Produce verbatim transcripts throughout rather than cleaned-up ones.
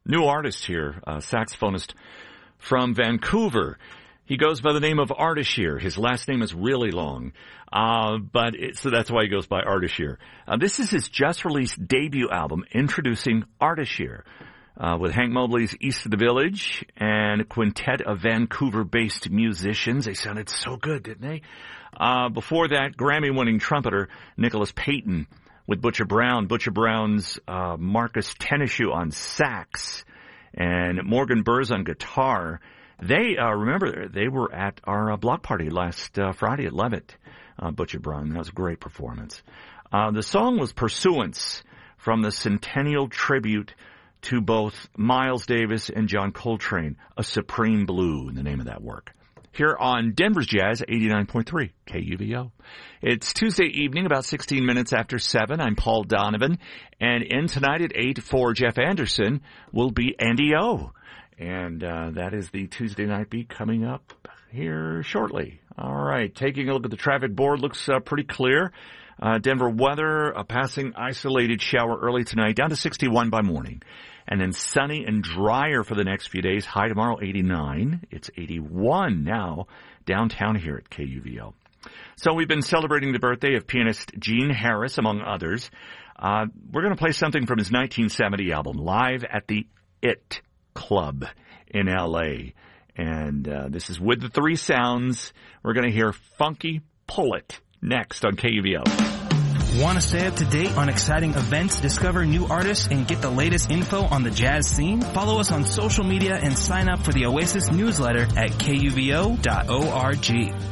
new artist here, a saxophonist from Vancouver. He goes by the name of Ardashir. His last name is really long, uh, but it, so that's why he goes by Ardashir. Uh, this is his just-released debut album, introducing Ardashir, uh, with Hank Mobley's East of the Village and a quintet of Vancouver-based musicians. They sounded so good, didn't they? Uh, before that, Grammy-winning trumpeter Nicholas Payton with Butcher Brown. Butcher Brown's uh, Marcus Tenishu on sax and Morgan Burrs on guitar. They, uh, remember, they were at our uh, block party last uh, Friday at Levitt, uh, Butcher Brown. That was a great performance. Uh, the song was Pursuance from the Centennial Tribute to both Miles Davis and John Coltrane, A Supreme Blue, in the name of that work. Here on Denver's Jazz, eighty-nine point three K U V O. It's Tuesday evening, about sixteen minutes after seven. I'm Paul Donovan, and in tonight at eight for Jeff Anderson will be Andy O. And uh, that is the Tuesday night beat coming up here shortly. All right, taking a look at the traffic board, looks uh, pretty clear. Uh, Denver weather, a passing isolated shower early tonight, down to sixty-one by morning. And then sunny and drier for the next few days. High tomorrow, eighty-nine. It's eighty-one now downtown here at K U V O. So we've been celebrating the birthday of pianist Gene Harris, among others. Uh, we're going to play something from his nineteen seventy album, Live at the It Club in L A. And uh, this is With the Three Sounds. We're going to hear Funky Pull It next on K U V O. Want to stay up to date on exciting events, discover new artists, and get the latest info on the jazz scene? Follow us on social media and sign up for the Oasis newsletter at K U V O dot org.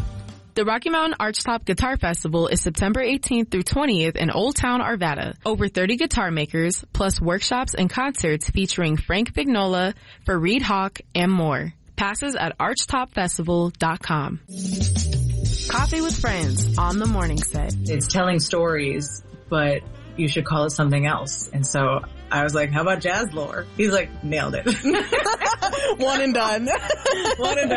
The Rocky Mountain Archtop Guitar Festival is September eighteenth through twentieth in Old Town, Arvada. Over thirty guitar makers, plus workshops and concerts featuring Frank Vignola, Fareed Hawk, and more. Passes at archtop festival dot com. Coffee with Friends on the morning set. It's telling stories, but you should call it something else. And so I was like, how about jazz lore? He's like, nailed it. One and done. One and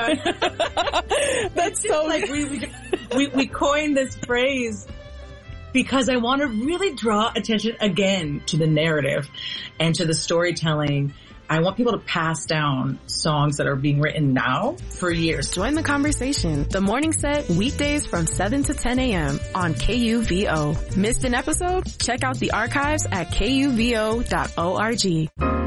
done. That's so like we, we we coined this phrase because I want to really draw attention again to the narrative and to the storytelling. I want people to pass down songs that are being written now for years. Join the conversation. The Morning Set, weekdays from seven to ten a.m. on K U V O. Missed an episode? Check out the archives at K U V O dot org.